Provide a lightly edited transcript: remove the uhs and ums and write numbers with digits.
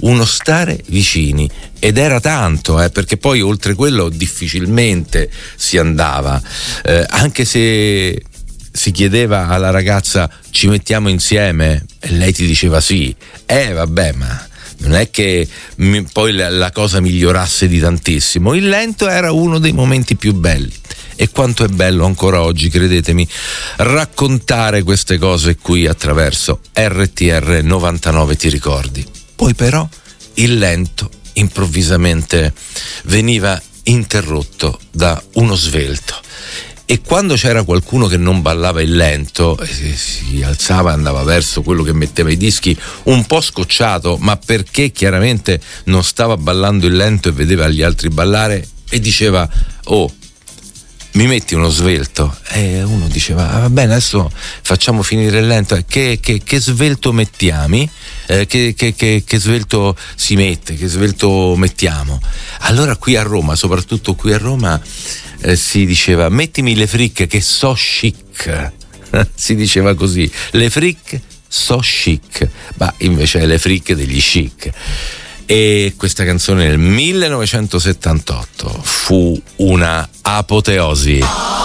uno stare vicini, ed era tanto, perché poi oltre quello difficilmente si andava, anche se si chiedeva alla ragazza: ci mettiamo insieme? E lei ti diceva sì. Vabbè, ma non è che poi la cosa migliorasse di tantissimo. Il lento era uno dei momenti più belli, e quanto è bello ancora oggi, credetemi, raccontare queste cose qui attraverso RTR 99 Ti ricordi. Poi però il lento improvvisamente veniva interrotto da uno svelto, e quando c'era qualcuno che non ballava il lento, si alzava e andava verso quello che metteva i dischi, un po' scocciato, ma perché chiaramente non stava ballando il lento e vedeva gli altri ballare, e diceva: oh, mi metti uno svelto? E uno diceva: va bene, adesso facciamo finire il lento. Che svelto mettiamo? Che svelto si mette? Che svelto mettiamo? Allora qui a Roma, soprattutto qui a Roma, si diceva: mettimi le fric che so chic. Si diceva così: le fric so chic, ma invece è le fric degli chic. E questa canzone nel 1978 fu una apoteosi.